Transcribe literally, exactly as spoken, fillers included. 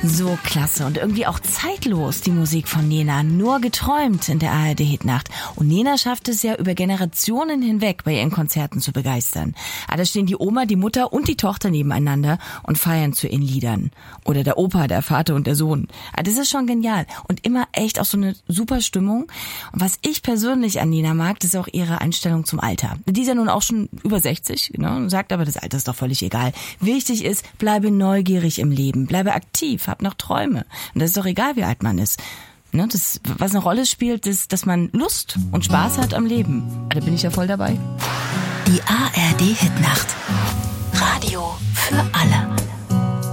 So klasse und irgendwie auch zeitlos, die Musik von Nena. Nur geträumt in der A R D-Hitnacht. Und Nena schafft es ja über Generationen hinweg bei ihren Konzerten zu begeistern. Ah, da stehen die Oma, die Mutter und die Tochter nebeneinander und feiern zu ihren Liedern. Oder der Opa, der Vater und der Sohn. Ah, das ist schon genial. Und immer echt auch so eine super Stimmung. Und was ich persönlich an Nena mag, das ist auch ihre Einstellung zum Alter. Die ist ja nun auch schon über sechzig, ne? Sagt aber, das Alter ist doch völlig egal. Wichtig ist, bleibe neugierig im Leben, bleibe aktiv, hab noch Träume. Und das ist doch egal, wie alt man ist. Ne, das, was eine Rolle spielt, ist, dass man Lust und Spaß hat am Leben. Da bin ich ja voll dabei. Die A R D-Hitnacht. Radio für alle.